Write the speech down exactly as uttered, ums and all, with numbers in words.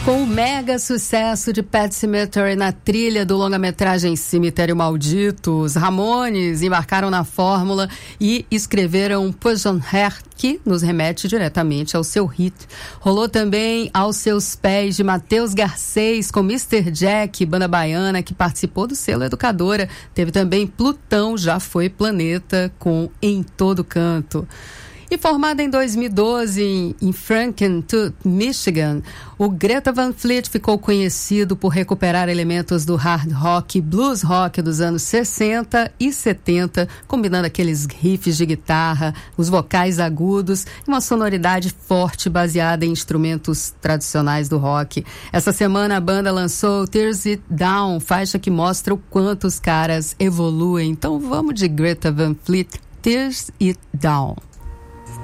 Com o mega sucesso de Pet Sematary na trilha do longa-metragem Cemitério Maldito, os Ramones embarcaram na fórmula e escreveram Poison Heart, que nos remete diretamente ao seu hit. Rolou também Aos Seus Pés, de Matheus Garcês, com mister Jack, banda baiana que participou do selo Educadora. Teve também Plutão, Já Foi Planeta, com Em Todo Canto. E formada em dois mil e doze em, em Frankenmuth, Michigan, o Greta Van Fleet ficou conhecido por recuperar elementos do hard rock e blues rock dos anos sessenta e setenta, combinando aqueles riffs de guitarra, os vocais agudos e uma sonoridade forte baseada em instrumentos tradicionais do rock. Essa semana a banda lançou Tears It Down, faixa que mostra o quanto os caras evoluem. Então vamos de Greta Van Fleet, Tears It Down.